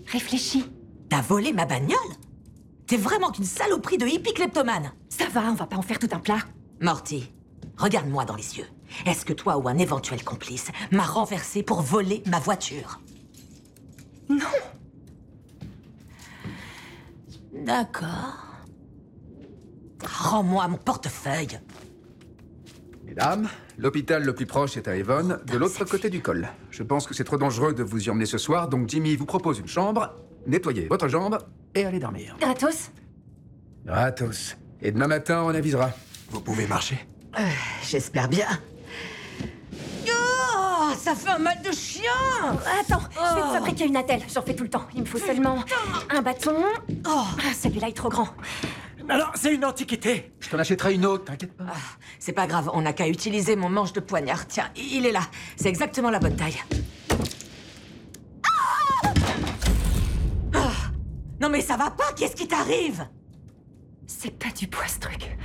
Réfléchis. T'as volé ma bagnole? T'es vraiment qu'une saloperie de hippie kleptomane. Ça va, on va pas en faire tout un plat. Morty, regarde-moi dans les yeux. Est-ce que toi ou un éventuel complice m'a renversé pour voler ma voiture? Non. D'accord. Rends-moi mon portefeuille. Mesdames, l'hôpital le plus proche est à Avon, de l'autre côté du col. Je pense que c'est trop dangereux de vous y emmener ce soir, donc Jimmy vous propose une chambre, nettoyez votre jambe et allez dormir. Gratos? Gratos. Et demain matin, on avisera. Vous pouvez marcher. J'espère bien. Oh, ça fait un mal de chien! Attends, je vais te fabriquer une attelle. J'en fais tout le temps. Il me faut seulement un bâton. Oh, celui-là est trop grand. Alors, c'est une antiquité. Je t'en achèterai une autre, t'inquiète pas. C'est pas grave, on n'a qu'à utiliser mon manche de poignard. Tiens, il est là. C'est exactement la bonne taille. Ah! Non mais ça va pas, qu'est-ce qui t'arrive? C'est pas du poids, ce truc.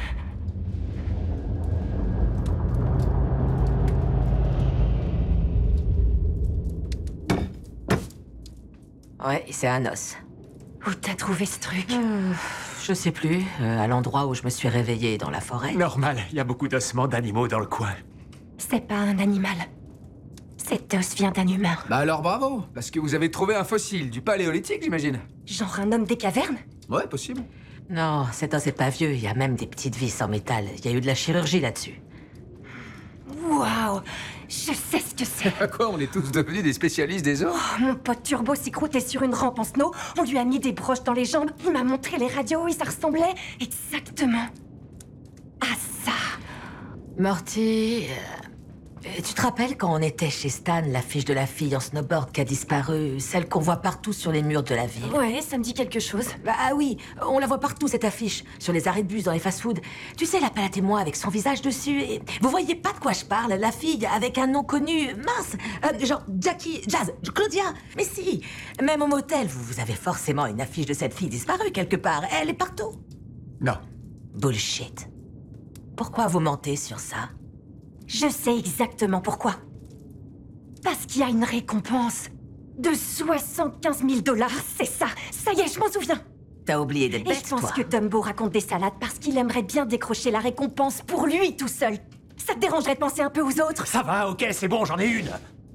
Ouais, c'est un os. Où t'as trouvé ce truc? Je sais plus, à l'endroit où je me suis réveillée dans la forêt. Normal, il y a beaucoup d'ossements d'animaux dans le coin. C'est pas un animal. Cet os vient d'un humain. Bah alors bravo, parce que vous avez trouvé un fossile du paléolithique, j'imagine. Genre un homme des cavernes? Ouais, possible. Non, cet os est pas vieux, il y a même des petites vis en métal. Il y a eu de la chirurgie là-dessus. Waouh! Je sais ce que c'est. À quoi, on est tous devenus des spécialistes des os? Oh, mon pote Turbo s'est croûté sur une rampe en snow. On lui a mis des broches dans les jambes. Il m'a montré les radios et ça ressemblait exactement à ça. Morty, tu te rappelles quand on était chez Stan, l'affiche de la fille en snowboard qui a disparu, celle qu'on voit partout sur les murs de la ville? Ouais, ça me dit quelque chose. Bah oui, on la voit partout cette affiche, sur les arrêts de bus, dans les fast-foods. Tu sais, la palette et moi avec son visage dessus. Et vous voyez pas de quoi je parle, la fille avec un nom connu, mince, genre Jackie, Jazz, Claudia. Mais si, même au motel, vous avez forcément une affiche de cette fille disparue quelque part. Elle est partout. Non. Bullshit. Pourquoi vous mentez sur ça? Je sais exactement pourquoi. Parce qu'il y a une récompense de 75 000 $, c'est ça. Ça y est, je m'en souviens. T'as oublié d'être Et bête, je pense toi. que Dumbo raconte des salades parce qu'il aimerait bien décrocher la récompense pour lui tout seul. Ça te dérangerait de penser un peu aux autres? Ça va, ok, c'est bon, j'en ai une.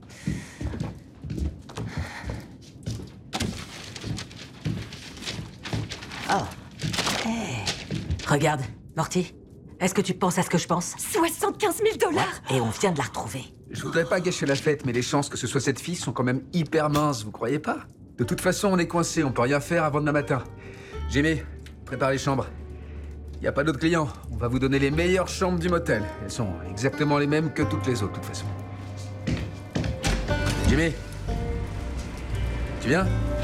Regarde, Morty, est-ce que tu penses à ce que je pense? 75 000 $. Et on vient de la retrouver. Je voudrais pas gâcher la fête, mais les chances que ce soit cette fille sont quand même hyper minces, vous croyez pas? De toute façon, on est coincé, on peut rien faire avant demain matin. Jimmy, prépare les chambres. Y a pas d'autres clients, on va vous donner les meilleures chambres du motel. Elles sont exactement les mêmes que toutes les autres, de toute façon. Jimmy, tu viens?